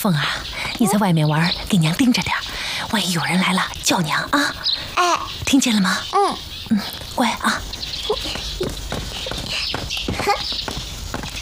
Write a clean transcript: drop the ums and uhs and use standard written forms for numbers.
凤啊，你在外面玩，给娘盯着点，万一有人来了叫娘啊！ 哎， 听见了吗？ 嗯， 乖啊。